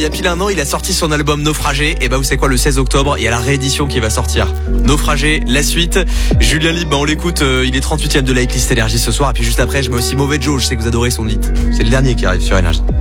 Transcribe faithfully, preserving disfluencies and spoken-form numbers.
y a pile un an, il a sorti son album Naufragé. Et bah, vous savez quoi, le seize octobre, il y a la réédition qui va sortir. Naufragé, la suite. Julien Libre, bah, on l'écoute, euh, il est trente-huitième de la hitlist Énergie ce soir. Et puis juste après, je mets aussi Mauvais Joe, je sais que vous adorez son hit. C'est le dernier qui arrive sur Énergie.